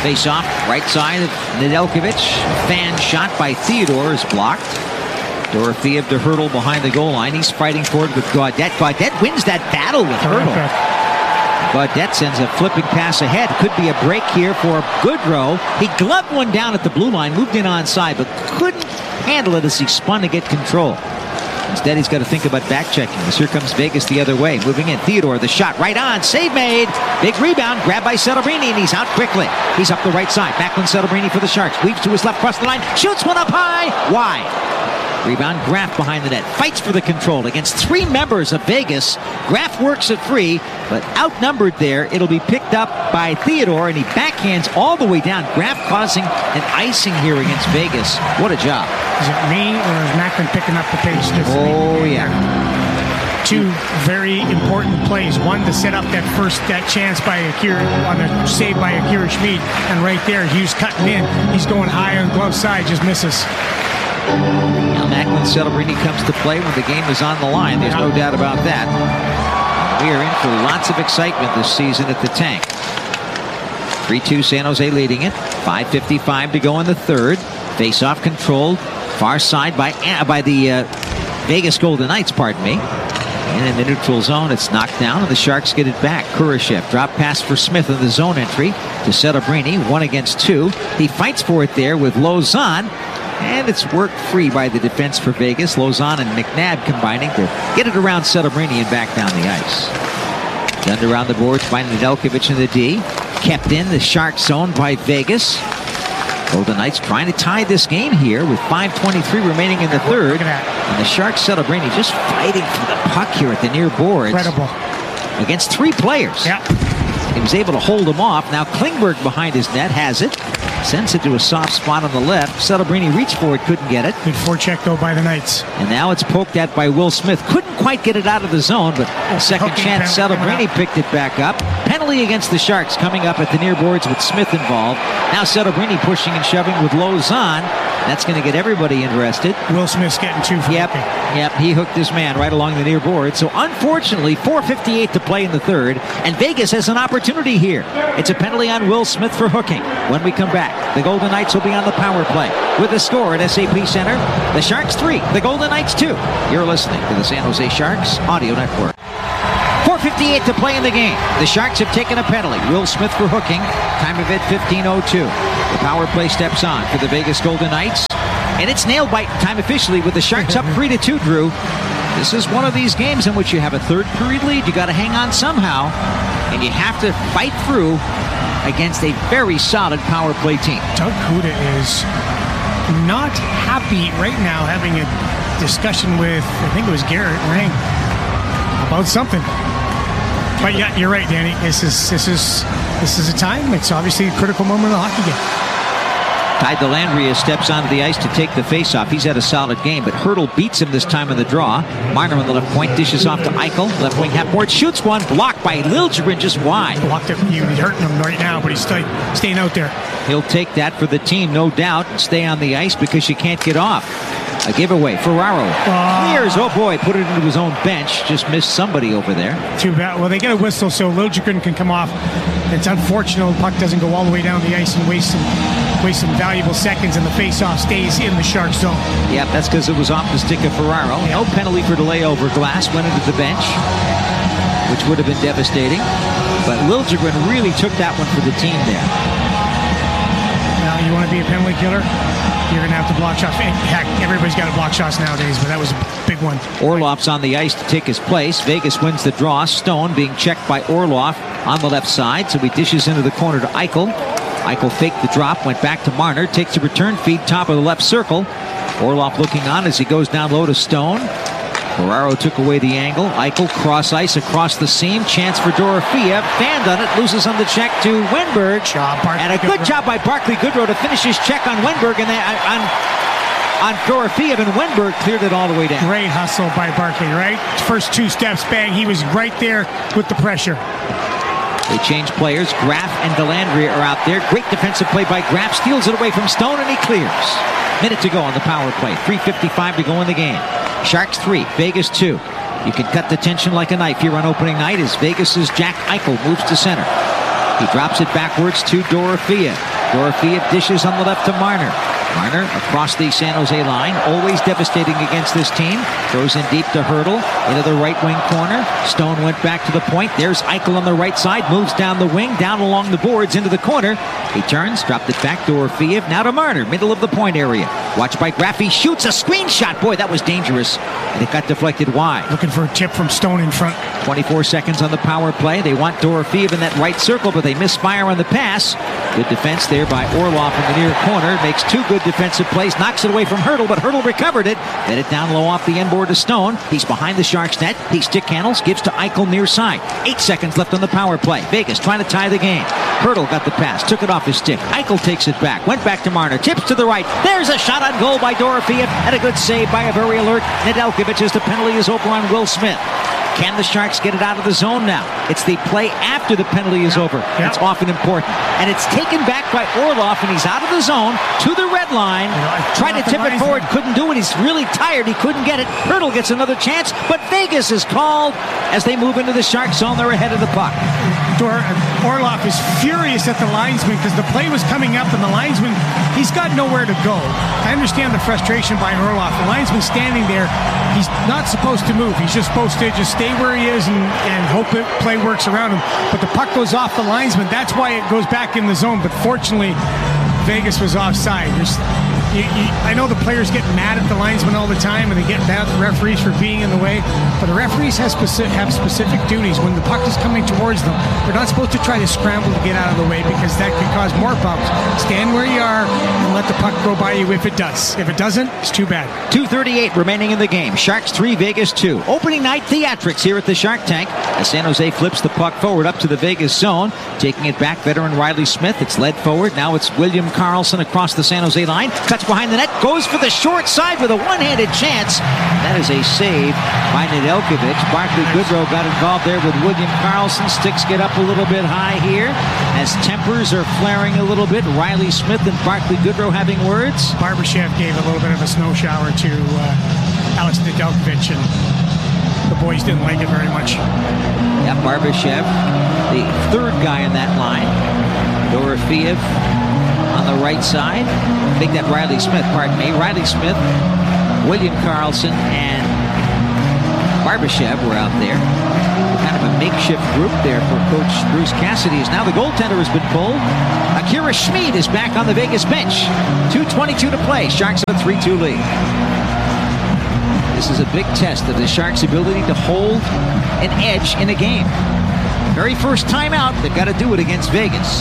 Face off, right side of Nedeljkovic. Fan shot by Theodore is blocked. Dorothea to Hertl behind the goal line. He's fighting for it with Gaudette. Gaudette wins that battle with Hertl. Gaudette sends a flipping pass ahead. Could be a break here for Goodrow. He gloved one down at the blue line, moved in onside, but couldn't handle it as he spun to get control. Instead, he's got to think about back checking. As here comes Vegas the other way. Moving in. Theodore, the shot right on. Save made. Big rebound. Grabbed by Celebrini, and he's out quickly. He's up the right side. Backlund Celebrini for the Sharks. Weaves to his left, across the line. Shoots one up high. Wide. Rebound. Graf behind the net. Fights for the control against three members of Vegas. Graf works it free, but outnumbered there. It'll be picked up by Theodore, and he backhands all the way down. Graf causing an icing here against Vegas. What a job. Is it me, or is Macklin picking up the pace? Oh, yeah. Two very important plays. One to set up that chance by Akira on the save by Akira Schmid, and right there Hughes cutting in. He's going high on glove side, just misses. Now Macklin Celebrini comes to play when the game is on the line. There's no doubt about that. We are in for lots of excitement this season at the Tank. 3-2 San Jose leading it. 5:55 to go in the third. Face-off controlled. Far side by the Vegas Golden Knights, pardon me. And in the neutral zone, it's knocked down, and the Sharks get it back. Kurashev, drop pass for Smith in the zone entry to Celebrini, 1 against 2. He fights for it there with Lauzon, and it's worked free by the defense for Vegas. Lauzon and McNabb combining to get it around Celebrini and back down the ice. Gunned around the boards by Nedeljkovic in the D. Kept in the Shark zone by Vegas. Golden Knights trying to tie this game here with 5:23 remaining in the third. And the Sharks Celebrini just fighting for the puck here at the near boards. Incredible. Against 3 players. Yeah. He was able to hold him off. Now Klingberg behind his net has it. Sends it to a soft spot on the left. Celebrini reached for it, couldn't get it. Good forecheck, though, by the Knights. And now it's poked at by Will Smith. Couldn't quite get it out of the zone, but second chance, Celebrini picked it back up. Penalty against the Sharks coming up at the near boards with Smith involved. Now Celebrini pushing and shoving with Lauzon. That's going to get everybody interested. Will Smith's getting 2 for Yep, he hooked his man right along the near board. So unfortunately, 4:58 to play in the third, and Vegas has an opportunity here. It's a penalty on Will Smith for hooking. When we come back, the Golden Knights will be on the power play. With the score at SAP Center, the Sharks 3, the Golden Knights 2. You're listening to the San Jose Sharks Audio Network. 4:58 to play in the game. The Sharks have taken a penalty. Will Smith for hooking. Time of it 15:02. The power play steps on for the Vegas Golden Knights. And it's nail bite time officially with the Sharks up 3-2, Drew. This is one of these games in which you have a third period lead. You got to hang on somehow. And you have to fight through against a very solid power play team. Doug Kuda is not happy right now, having a discussion with, I think it was Garrett Rang, about something. But yeah, you're right, Danny. This is a time. It's obviously a critical moment of the hockey game. Ty Dellandrea steps onto the ice to take the faceoff. He's had a solid game, but Hertl beats him this time in the draw. Marner on the left point, dishes off to Eichel. Left wing half board, shoots one, blocked by Liljegren just wide. Blocked it. He's hurting him right now, but he's staying out there. He'll take that for the team, no doubt, and stay on the ice because you can't get off. A giveaway. Ferraro clears. Oh boy, put it into his own bench. Just missed somebody over there. Too bad. Well, they get a whistle, so Liljegren can come off. It's unfortunate the puck doesn't go all the way down the ice and waste some valuable seconds, and the face-off stays in the Shark zone. Yep, that's because it was off the stick of Ferraro. No penalty for delay over glass. Went into the bench, which would have been devastating. But Liljegren really took that one for the team there. Now, you want to be a penalty killer? You're going to have to block shots. Heck, everybody's got to block shots nowadays, but that was a big one. Orlov's on the ice to take his place. Vegas wins the draw. Stone being checked by Orlov on the left side, so he dishes into the corner to Eichel. Eichel faked the drop, went back to Marner, takes a return feed, top of the left circle. Orlov looking on as he goes down low to Stone. Ferraro took away the angle. Eichel cross ice across the seam. Chance for Dorothea. Fanned on it. Loses on the check to Wenberg. And a good job by Barclay Goodrow to finish his check on Wenberg and on Dorothea, and Wenberg cleared it all the way down. Great hustle by Barclay, right? First 2 steps, bang. He was right there with the pressure. They change players. Graf and Dellandrea are out there. Great defensive play by Graf. Steals it away from Stone, and he clears. Minute to go on the power play. 3:55 to go in the game. Sharks 3, Vegas 2. You can cut the tension like a knife here on opening night as Vegas's Jack Eichel moves to center. He drops it backwards to Dorothea. Dorofeev dishes on the left to Marner. Marner across the San Jose line, always devastating against this team. Throws in deep to Hertl into the right wing corner. Stone went back to the point. There's Eichel on the right side, moves down the wing, down along the boards into the corner. He turns, dropped it back. Dorofeev now to Marner, middle of the point area. Watched by Graffi, shoots a screen shot. Boy, that was dangerous, and it got deflected wide. Looking for a tip from Stone in front. 24 seconds on the power play. They want Dorofeev in that right circle, but they misfire on the pass. Good defense there by Orlov in the near corner. Makes two good defensive plays. Knocks it away from Hertl, but Hertl recovered it. Let it down low off the end board to Stone. He's behind the Sharks net. He stick handles. Gives to Eichel near side. 8 seconds left on the power play. Vegas trying to tie the game. Hertl got the pass. Took it off his stick. Eichel takes it back. Went back to Marner. Tips to the right. There's a shot on goal by Dorofeev. And a good save by a very alert Nedeljkovic as the penalty is over on Will Smith. Can the Sharks get it out of the zone now? It's the play after the penalty is over. It's often important. And it's taken back by Orlov, and he's out of the zone to the red line. Tried to tip it forward, couldn't do it. He's really tired. He couldn't get it. Hertl gets another chance, but Vegas is called as they move into the Shark zone. They're ahead of the puck. Orlov is furious at the linesman because the play was coming up and the linesman, he's got nowhere to go. I understand the frustration by Orlov. The linesman's standing there. He's not supposed to move. He's just supposed to just stay where he is and hope the play works around him. But the puck goes off the linesman. That's why it goes back in the zone. But fortunately, Vegas was offside. I know the players get mad at the linesman all the time, and they get mad at the referees for being in the way, but the referees have specific duties. When the puck is coming towards them, they're not supposed to try to scramble to get out of the way because that could cause more bumps. Stand where you are and let the puck go by you if it does. If it doesn't, it's too bad. 2:38 remaining in the game. Sharks 3, Vegas 2. Opening night theatrics here at the Shark Tank as San Jose flips the puck forward up to the Vegas zone. Taking it back, veteran Riley Smith. It's led forward. Now it's William Karlsson across the San Jose line. Cuts behind the net, goes for the short side with a one-handed chance. That is a save by Nedeljkovic. Barclay Goodrow got involved there with William Karlsson. Sticks get up a little bit high here as tempers are flaring a little bit. Riley Smith and Barclay Goodrow having words. Barbashev gave a little bit of a snow shower to Alex Nedeljkovic, and the boys didn't like it very much. Yeah, Barbashev, the third guy in that line. Dorofeev on the right side. I think that Riley Smith, Riley Smith, William Karlsson, and Barbashev were out there. Kind of a makeshift group there for Coach Bruce Cassidy. As now the goaltender has been pulled. Akira Schmid is back on the Vegas bench. 2:22 to play. Sharks have a 3-2 lead. This is a big test of the Sharks' ability to hold an edge in a game. Very first time out, they've got to do it against Vegas.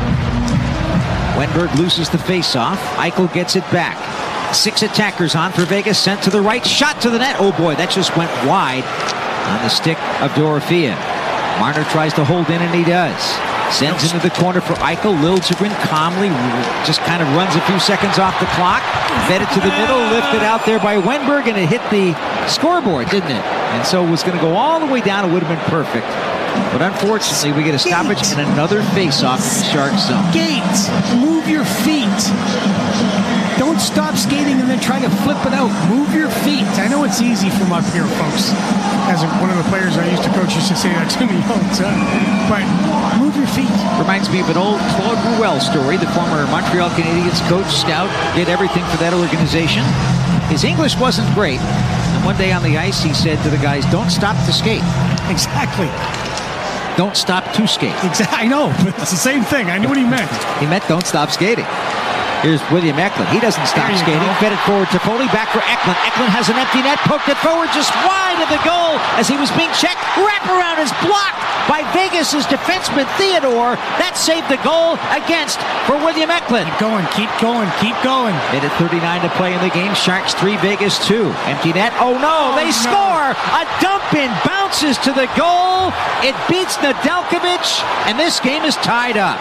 Wenberg loses the faceoff. Eichel gets it back. 6 attackers on for Vegas. Sent to the right. Shot to the net. Oh boy, that just went wide on the stick of Dorofeev. Marner tries to hold in, and he does. Sends into the corner for Eichel. Liljegren calmly just kind of runs a few seconds off the clock. Fed it to the middle. Lifted out there by Wenberg, and it hit the scoreboard, didn't it? And so it was going to go all the way down. It would have been perfect. But unfortunately, we get a stoppage and another face-off in the Shark zone. Skates! Move your feet! Don't stop skating and then try to flip it out. Move your feet. I know it's easy from up here, folks. As one of the players I used to coach used to say that to me all the time. But move your feet. Reminds me of an old Claude Ruel story. The former Montreal Canadiens coach, scout, did everything for that organization. His English wasn't great. And one day on the ice, he said to the guys, don't stop to skate. Exactly. Don't stop to skate. Exactly. I know, but it's the same thing. I knew what he meant. He meant don't stop skating. Here's William Eklund. He doesn't stop skating. Fed it forward to Foley. Back for Eklund. Eklund has an empty net. Poked it forward just wide of the goal as he was being checked. Wraparound is blocked by Vegas' defenseman Theodore. That saved the goal against for William Eklund. Keep going. Keep going. Keep going. Minute 39 to play in the game. Sharks 3, Vegas 2. Empty net. Oh no! They score! A dump in bounces to the goal. It beats Nedeljkovic, and this game is tied up.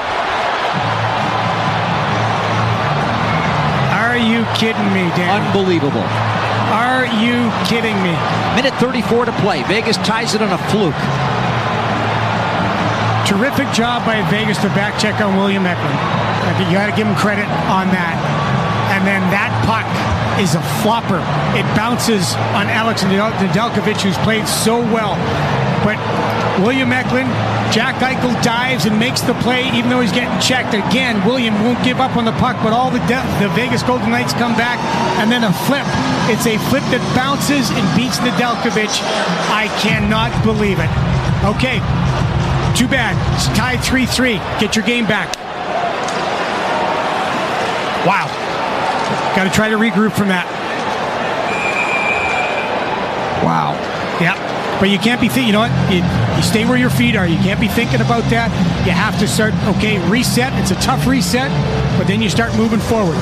Are you kidding me, Dan? Unbelievable. Are you kidding me? Minute 34 to play. Vegas ties it on a fluke. Terrific job by Vegas to back check on William Eklund. I think you got to give him credit on that. And then that puck is a flopper. It bounces on Alex Nedeljkovic, who's played so well. But William Eklund, Jack Eichel dives and makes the play even though he's getting checked. Again, William won't give up on the puck, but all the Vegas Golden Knights come back, and then a flip. It's a flip that bounces and beats Nedeljkovic. I cannot believe it. Okay, too bad. It's tied 3-3. Get your game back. Wow. Got to try to regroup from that. Wow. Yeah. But you can't be thinking, you know what? You stay where your feet are. You can't be thinking about that. You have to start, okay, reset. It's a tough reset, but then you start moving forward.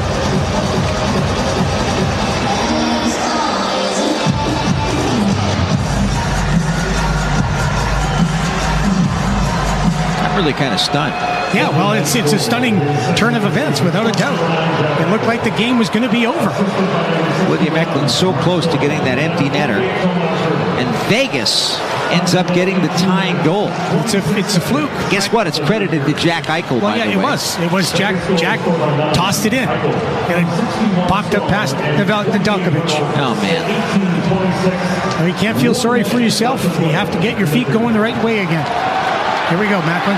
I'm really kind of stunned. Yeah, well, it's a stunning turn of events, without a doubt. It looked like the game was going to be over. William Eklund so close to getting that empty netter, and Vegas ends up getting the tying goal. It's a fluke. Guess what? It's credited to Jack Eichel, well, by the way. It was. Jack tossed it in, and it popped up past Nedeljkovic. Oh, man. Well, you can't feel sorry for yourself. You have to get your feet going the right way again. Here we go, Macklin.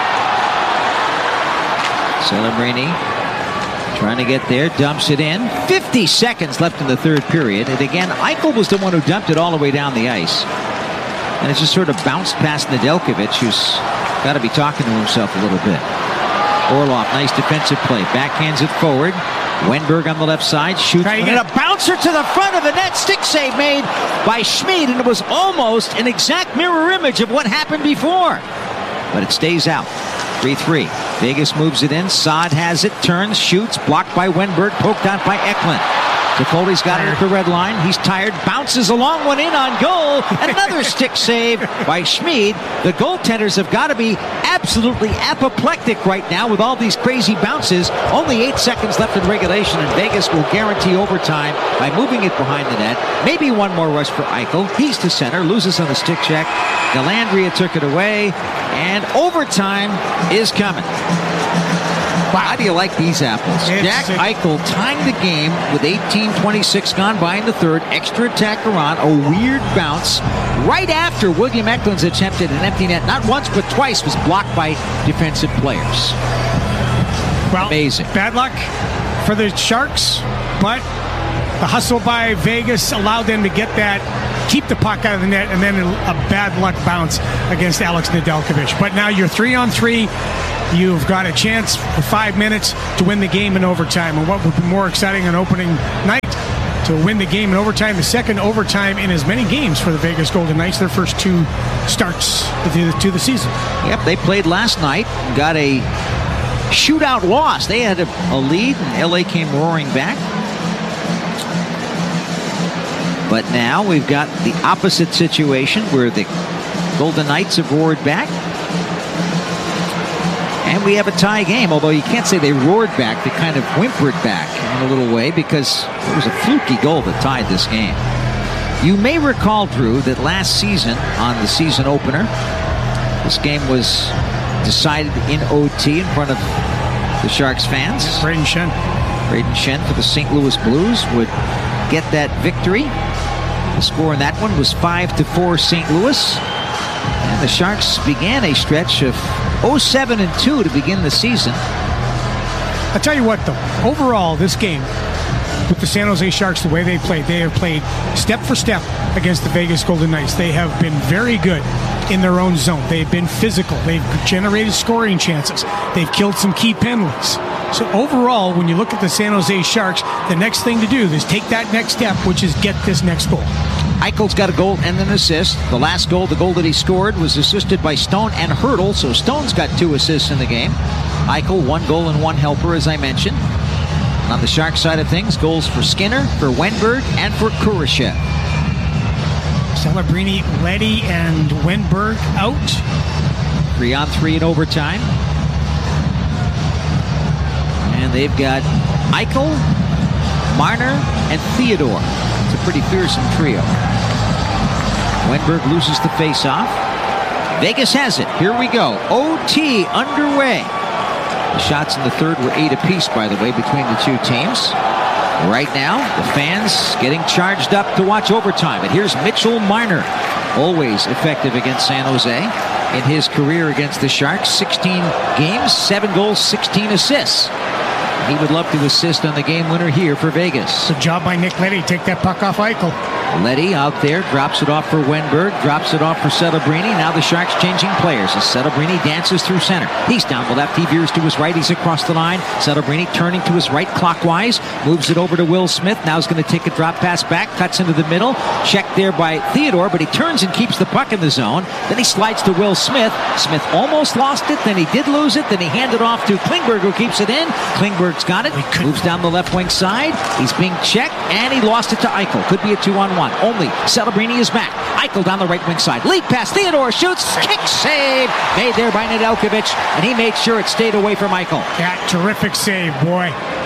Celebrini trying to get there, dumps it in. 50 seconds left in the third period. And again, Eichel was the one who dumped it all the way down the ice. And it just sort of bounced past Nedeljkovic, who's got to be talking to himself a little bit. Orlov, nice defensive play. Backhands it forward. Wenberg on the left side, shoots, and a bouncer to the front of the net. Stick save made by Schmid, and it was almost an exact mirror image of what happened before. But it stays out. 3-3. Vegas moves it in. Saad has it, turns, shoots, blocked by Wenberg, poked out by Eklund. Toffoli's got it at the red line. He's tired, bounces a long one in on goal. Another stick save by Schmid. The goaltenders have got to be absolutely apoplectic right now with all these crazy bounces. Only 8 seconds left in regulation, and Vegas will guarantee overtime by moving it behind the net. Maybe one more rush for Eichel. He's to center, loses on the stick check. Dellandrea took it away, and overtime is coming. Wow, how do you like these apples? Jack Eichel tying the game with 18:26 gone by in the third. Extra attacker on, a weird bounce right after William Eklund's attempted an empty net. Not once, but twice was blocked by defensive players. Well, amazing. Bad luck for the Sharks, but the hustle by Vegas allowed them to get that, keep the puck out of the net, and then a bad luck bounce against Alex Nedeljkovic. But now you're 3-on-3. You've got a chance for 5 minutes to win the game in overtime. And what would be more exciting on opening night? To win the game in overtime, the second overtime in as many games for the Vegas Golden Knights, their first 2 starts to the season. Yep, they played last night, got a shootout loss. They had a lead, and LA came roaring back. But now we've got the opposite situation where the Golden Knights have roared back. And we have a tie game, although you can't say they roared back. They kind of whimpered back in a little way because it was a fluky goal that tied this game. You may recall, Drew, that last season on the season opener, this game was decided in OT in front of the Sharks fans. Braden Shen for the St. Louis Blues would get that victory. The score in that one was 5-4 St. Louis. And the Sharks began a stretch of 0-7-2 to begin the season. I'll tell you what, though. Overall, this game, with the San Jose Sharks, the way they have played step for step against the Vegas Golden Knights. They have been very good in their own zone. They've been physical. They've generated scoring chances. They've killed some key penalties. So overall, when you look at the San Jose Sharks, the next thing to do is take that next step, which is get this next goal. Eichel's got a goal and an assist. The last goal, the goal that he scored, was assisted by Stone and Hurdle, so Stone's got 2 assists in the game. Eichel, 1 goal and 1 helper, as I mentioned. On the Sharks side of things, goals for Skinner, for Wenberg, and for Kurashev. Celebrini, Leddy, and Wenberg out. 3-on-3 in overtime. And they've got Eichel, Marner, and Theodore. It's a pretty fearsome trio. Wenberg loses the face-off. Vegas has it. Here we go. OT underway. The shots in the third were 8 apiece, by the way, between the two teams. Right now, the fans getting charged up to watch overtime. And here's Mitchell Marner. always effective against San Jose. In his career against the Sharks, 16 games, 7 goals, 16 assists. He would love to assist on the game winner here for Vegas. Good job by Nick Leddy. Take that puck off Eichel. Leddy out there, drops it off for Wenberg, drops it off for Celebrini. Now the Sharks changing players as Celebrini dances through center. He's down the left, he veers to his right, he's across the line. Celebrini turning to his right clockwise, moves it over to Will Smith. Now he's going to take a drop pass back, cuts into the middle. Checked there by Theodore, but he turns and keeps the puck in the zone. Then he slides to Will Smith. Smith almost lost it, then he did lose it, then he handed off to Klingberg, who keeps it in. Klingberg's got it, moves down the left wing side. He's being checked, and he lost it to Eichel. Could be a 2-on-1. Only Celebrini is back. Eichel down the right wing side. Lead pass. Theodore shoots. Kick save. Made there by Nedeljkovic, and he made sure it stayed away from Eichel. Yeah, terrific save, boy.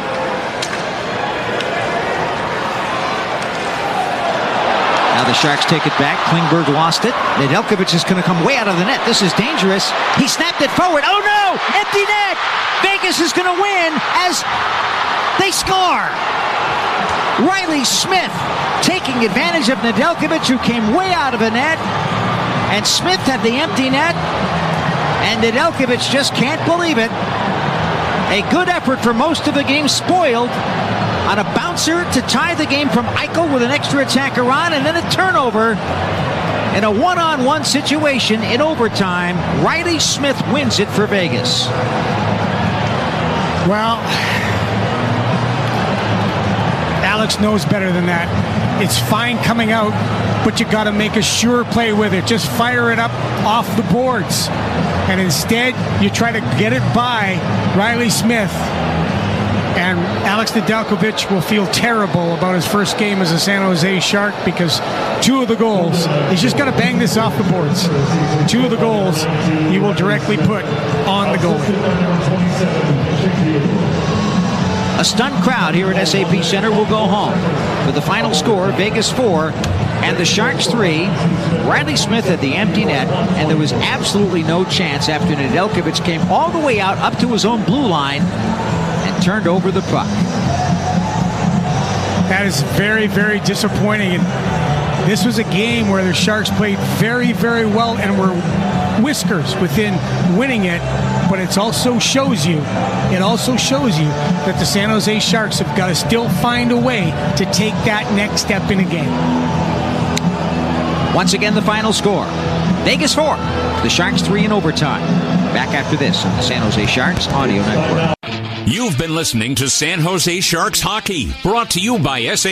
Now the Sharks take it back. Klingberg lost it. Nedeljkovic is going to come way out of the net. This is dangerous. He snapped it forward. Oh no! Empty net! Vegas is going to win as they score. Riley Smith taking advantage of Nedeljkovic, who came way out of the net, and Smith had the empty net, and Nedeljkovic just can't believe it. A good effort for most of the game spoiled on a bouncer to tie the game from Eichel with an extra attacker on, and then a turnover in a one-on-one situation in overtime. Riley Smith wins it for Vegas. Well, Alex knows better than that. It's fine coming out, but you got to make a sure play with it. Just fire it up off the boards. And instead, you try to get it by Riley Smith. And Alex Nedeljkovic will feel terrible about his first game as a San Jose Shark, because 2 of the goals, he's just got to bang this off the boards. 2 of the goals he will directly put on the goalie. A stunned crowd here at SAP Center will go home with the final score, Vegas 4 and the Sharks 3. Riley Smith had the empty net, and there was absolutely no chance after Nedeljkovic came all the way out up to his own blue line and turned over the puck. That is very, very disappointing. And this was a game where the Sharks played very, very well and were whiskers within winning it. But it also shows you that the San Jose Sharks have got to still find a way to take that next step in a game. Once again, the final score, Vegas 4, the Sharks 3 in overtime. Back after this on the San Jose Sharks Audio Network. You've been listening to San Jose Sharks Hockey, brought to you by SA.